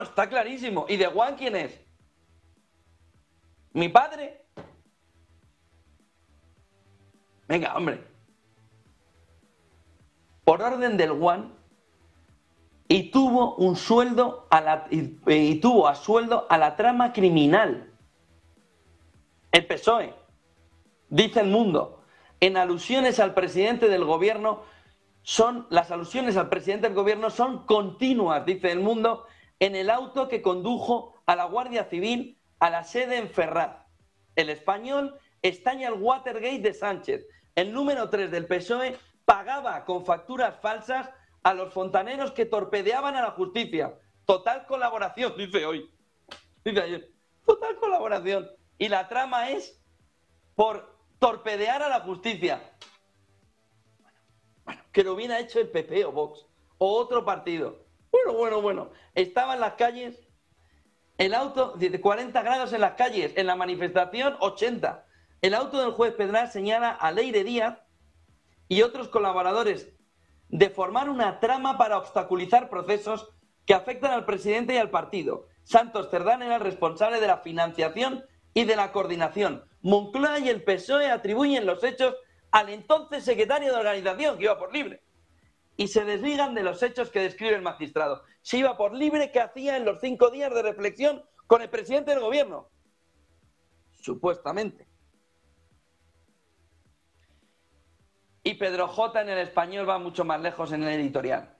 está clarísimo. ¿Y de One quién es? ¿Mi padre? Venga, hombre. Por orden del One, y tuvo un sueldo y tuvo a sueldo a la trama criminal. El PSOE, dice El Mundo, en alusiones al presidente del gobierno las alusiones al presidente del gobierno son continuas, dice El Mundo, en el auto que condujo a la Guardia Civil a la sede en Ferraz. El Español estaña el Watergate de Sánchez. El número 3 del PSOE pagaba con facturas falsas a los fontaneros que torpedeaban a la justicia. Total colaboración, dice hoy. Dice ayer. Total colaboración. Y la trama es por torpedear a la justicia. Bueno, que lo hubiera hecho el PP o Vox o otro partido. Bueno. Estaba en las calles, el auto de 40 grados en las calles, en la manifestación 80. El auto del juez Pedral señala a Leire Díaz y otros colaboradores de formar una trama para obstaculizar procesos que afectan al presidente y al partido. Santos Cerdán era el responsable de la financiación y de la coordinación. Moncloa y el PSOE atribuyen los hechos al entonces secretario de organización, que iba por libre, y se desligan de los hechos que describe el magistrado. Si iba por libre, ¿qué hacía en los 5 días de reflexión con el presidente del gobierno? Supuestamente. Y Pedro J. en El Español va mucho más lejos en el editorial.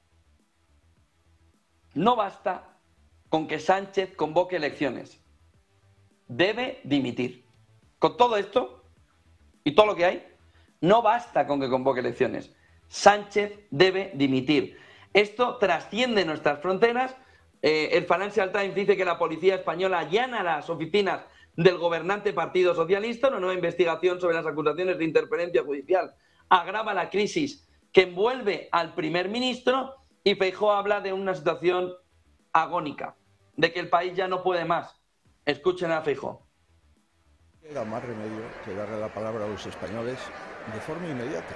No basta con que Sánchez convoque elecciones. Debe dimitir. Con todo esto y todo lo que hay, no basta con que convoque elecciones. Sánchez debe dimitir. Esto trasciende nuestras fronteras. El Financial Times dice que la policía española allana las oficinas del gobernante Partido Socialista. Una nueva investigación sobre las acusaciones de interferencia judicial agrava la crisis que envuelve al primer ministro, y Feijóo habla de una situación agónica, de que el país ya no puede más. Escuchen a Feijóo. Queda más remedio que darle la palabra a los españoles de forma inmediata.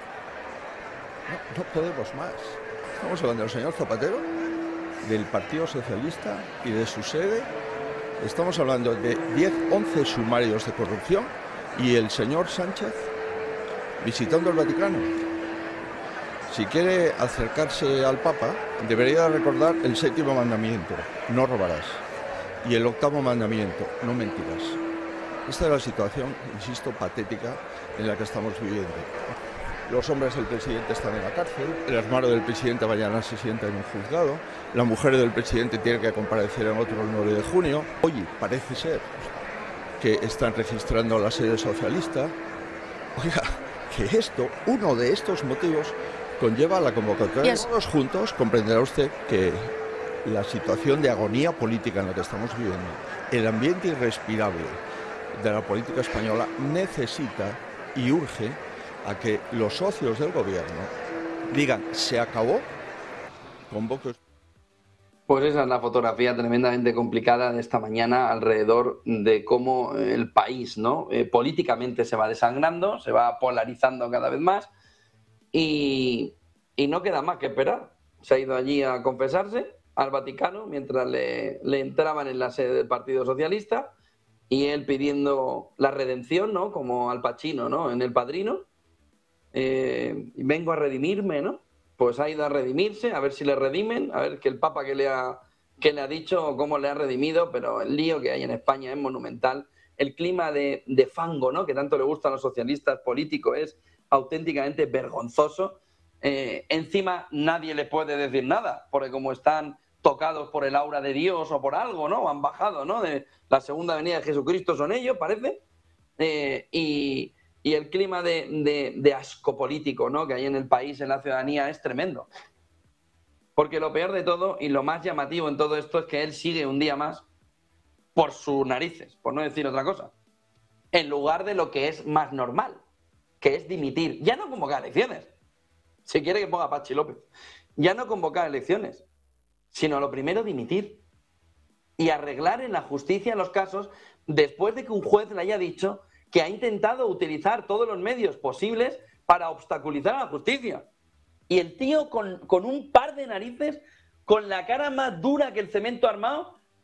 No podemos más. Estamos hablando del señor Zapatero, del Partido Socialista y de su sede. Estamos hablando de 10, 11 sumarios de corrupción y el señor Sánchez visitando el Vaticano. Si quiere acercarse al Papa, debería recordar el 7º mandamiento, no robarás, y el 8º mandamiento, no mentirás. Esta es la situación, insisto, patética en la que estamos viviendo. Los hombres del presidente están en la cárcel, el hermano del presidente mañana se sienta en un juzgado, la mujer del presidente tiene que comparecer en otro el 9 de junio. Oye, parece ser que están registrando la sede socialista. Oiga, que uno de estos motivos conlleva la convocatoria. Todos juntos comprenderá usted que la situación de agonía política en la que estamos viviendo, el ambiente irrespirable de la política española, necesita y urge a que los socios del gobierno digan, se acabó, convoque. Pues esa es la fotografía tremendamente complicada de esta mañana alrededor de cómo el país, ¿no? Políticamente se va desangrando, se va polarizando cada vez más y no queda más que esperar. Se ha ido allí a confesarse al Vaticano mientras le entraban en la sede del Partido Socialista y él pidiendo la redención, ¿no? Como Al Pacino, ¿no? En El Padrino. Vengo a redimirme, ¿no? Pues ha ido a redimirse, a ver si le redimen, a ver que el Papa que le ha dicho cómo le ha redimido, pero el lío que hay en España es monumental. El clima de fango, ¿no? Que tanto le gusta a los socialistas políticos es auténticamente vergonzoso. Encima nadie le puede decir nada, porque como están tocados por el aura de Dios o por algo, ¿no? Han bajado, ¿no? De la segunda venida de Jesucristo son ellos, parece. Y el clima de asco político, ¿no? Que hay en el país, en la ciudadanía, es tremendo. Porque lo peor de todo y lo más llamativo en todo esto es que él sigue un día más por sus narices, por no decir otra cosa, en lugar de lo que es más normal, que es dimitir. Ya no convocar elecciones. Si quiere que ponga Pachi López. Ya no convocar elecciones, sino lo primero dimitir y arreglar en la justicia los casos después de que un juez le haya dicho que ha intentado utilizar todos los medios posibles para obstaculizar a la justicia. Y el tío con un par de narices, con la cara más dura que el cemento armado,